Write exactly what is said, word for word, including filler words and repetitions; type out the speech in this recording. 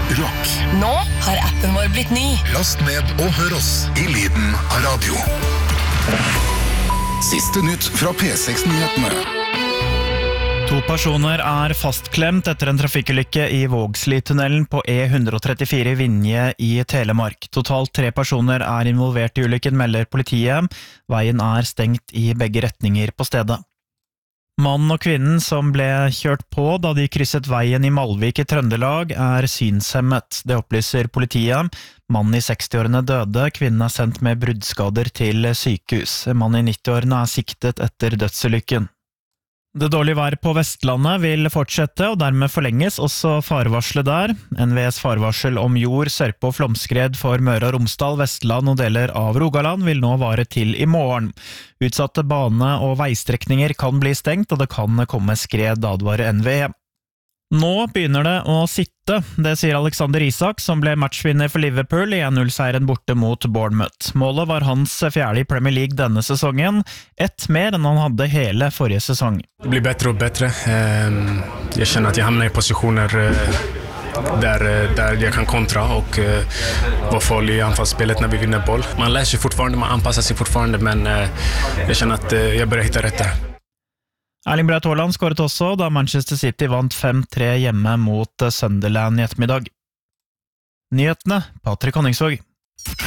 rock. Nå har appen vår blitt ny. Last ned og hør oss i lyden av radio. Siste nytt fra P seks-nyhetene. To personer er fastklemt etter en trafikkulykke i Vågslitunnelen på E one thirty-four i Vinje i Telemark. Totalt tre personer er involvert i ulykken, melder politiet. Veien er stengt i begge retninger på stedet. Mannen og kvinnen som ble kjørt på da de krysset veien i Malvik i Trøndelag er synshemmet. Det opplyser politiet. Mannen i seksti-årene døde, kvinnen er sendt med bruddskader til sykehus. Mannen i nitti-årene er siktet etter dødsulykken. Det dårlige været på Vestlandet vil fortsette, og dermed forlenges også farvarselet der. N V E's farvarsel om jord, sørpe og flomskred for Møre og Romsdal, Vestland og deler av Rogaland vil nå vare til i morgen. Utsatte bane- og veistrekninger kan bli stengt, og det kan komme skred, advarer N V E. Nå begynner det å sitte, det sier Alexander Isak, som ble matchvinner for Liverpool i one nil-seieren borte mot Bournemouth. Målet var hans fjerde i Premier League denne sesongen, ett mer enn han hadde hele forrige sesong. Det blir bättre och bättre. Jag känner att jag hamnar i positioner där, där jag kan kontra och vara farlig i anfallsspelet när vi vinner boll. Man lär sig fortfarande, man anpassar sig fortfarande, men jag känner att jag börjar hitta rätt där. Erling Braut Haaland skåret også da Manchester City vant fem tre hjemme mot Sunderland i ettermiddag. Nyhetene, Patrick Honningsvåg.